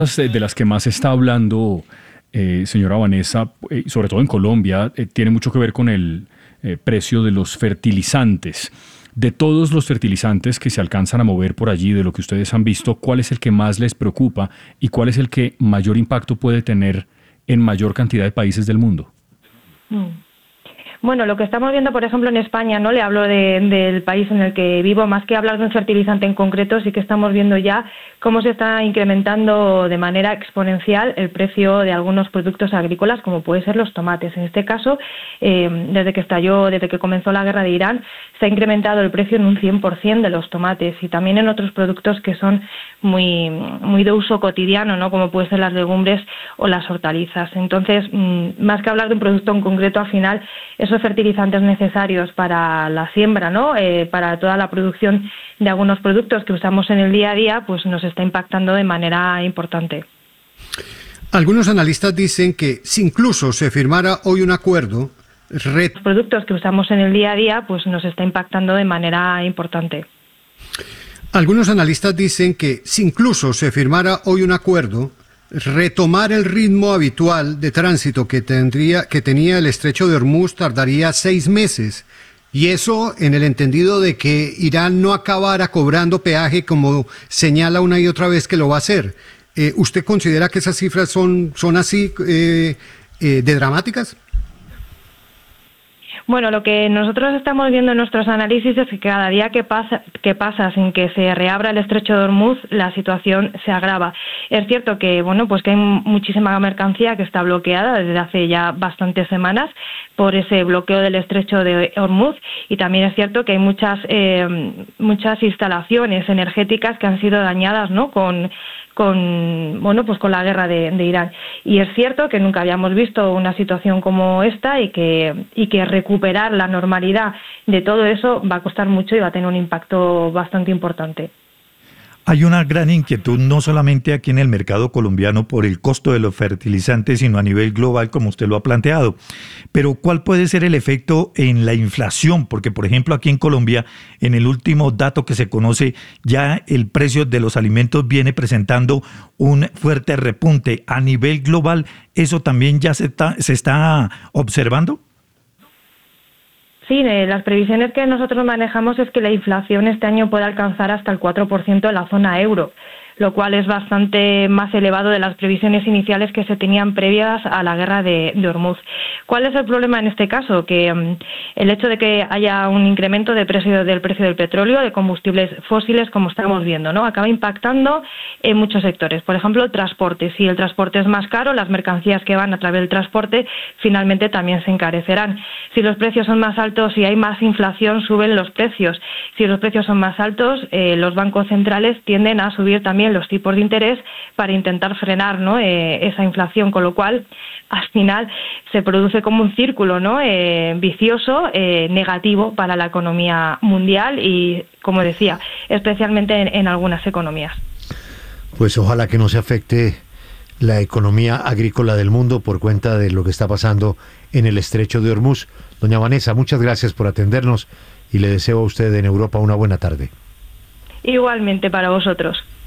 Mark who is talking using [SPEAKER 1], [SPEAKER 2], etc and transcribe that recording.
[SPEAKER 1] de las que más se está hablando, señora Vanessa, sobre todo en Colombia, tiene mucho que ver con el precio de los fertilizantes. De todos los fertilizantes que se alcanzan a mover por allí, de lo que ustedes han visto, ¿cuál es el que más les preocupa y cuál es el que mayor impacto puede tener en mayor cantidad de países del mundo?
[SPEAKER 2] Bueno, lo que estamos viendo, por ejemplo, en España, no le hablo del país en el que vivo, más que hablar de un fertilizante en concreto, sí que estamos viendo ya cómo se está incrementando de manera exponencial el precio de algunos productos agrícolas, como puede ser los tomates. En este caso, desde que comenzó la guerra de Irán, se ha incrementado el precio en un 100% de los tomates y también en otros productos que son muy de uso cotidiano, ¿no? Como pueden ser las legumbres o las hortalizas. Entonces, más que hablar de un producto en concreto, al final esos fertilizantes necesarios para la siembra, ¿no? Para toda la producción de algunos productos que usamos en el día a día, pues nos está impactando de manera importante.
[SPEAKER 3] Algunos analistas dicen que si incluso se firmara hoy un acuerdo,
[SPEAKER 2] los productos que usamos en el día a día, pues nos está impactando de manera importante.
[SPEAKER 3] Algunos analistas dicen que si incluso se firmara hoy un acuerdo, retomar el ritmo habitual de tránsito que tenía el estrecho de Hormuz tardaría 6 meses. Y eso en el entendido de que Irán no acabara cobrando peaje como señala una y otra vez que lo va a hacer. ¿Usted considera que esas cifras son así de dramáticas?
[SPEAKER 2] Bueno, lo que nosotros estamos viendo en nuestros análisis es que cada día que pasa sin que se reabra el estrecho de Hormuz, la situación se agrava. Es cierto que, pues que hay muchísima mercancía que está bloqueada desde hace ya bastantes semanas por ese bloqueo del estrecho de Hormuz, y también es cierto que hay muchas instalaciones energéticas que han sido dañadas, ¿no? con la guerra de Irán. Y es cierto que nunca habíamos visto una situación como esta y que recuperar la normalidad de todo eso va a costar mucho y va a tener un impacto bastante importante.
[SPEAKER 4] Hay una gran inquietud no solamente aquí en el mercado colombiano por el costo de los fertilizantes, sino a nivel global, como usted lo ha planteado. Pero ¿cuál puede ser el efecto en la inflación? Porque, por ejemplo, aquí en Colombia, en el último dato que se conoce, ya el precio de los alimentos viene presentando un fuerte repunte. A nivel global, ¿eso también ya se está observando?
[SPEAKER 2] Sí, las previsiones que nosotros manejamos es que la inflación este año puede alcanzar hasta el 4% en la zona euro, lo cual es bastante más elevado de las previsiones iniciales que se tenían previas a la guerra de Hormuz. ¿Cuál es el problema en este caso? Que el hecho de que haya un incremento del precio del petróleo, de combustibles fósiles, como estamos viendo, ¿no? Acaba impactando en muchos sectores. Por ejemplo, el transporte. Si el transporte es más caro, las mercancías que van a través del transporte finalmente también se encarecerán. Si los precios son más altos y hay más inflación, suben los precios. Si los precios son más altos, los bancos centrales tienden a subir también los tipos de interés para intentar frenar, ¿no? Esa inflación, con lo cual al final se produce como un círculo, ¿no? Vicioso, negativo para la economía mundial y, como decía, especialmente en algunas economías.
[SPEAKER 5] Pues ojalá que no se afecte la economía agrícola del mundo por cuenta de lo que está pasando en el estrecho de Hormuz. Doña Vanessa, muchas gracias por atendernos y le deseo a usted en Europa una buena tarde.
[SPEAKER 2] Igualmente para vosotros.